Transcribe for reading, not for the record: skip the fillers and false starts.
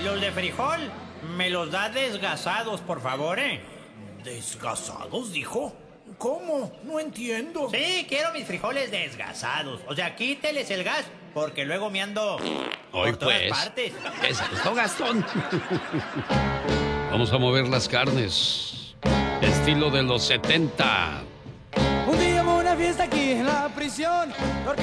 Los de frijol, me los da desgasados, por favor, ¿eh? ¿Desgasados, dijo? ¿Cómo? No entiendo. Sí, quiero mis frijoles desgasados. O sea, quíteles el gas, porque luego me ando por todas partes. Es esto, Gastón. Vamos a mover las carnes. Estilo de los 70. Un día hubo una fiesta aquí en la prisión.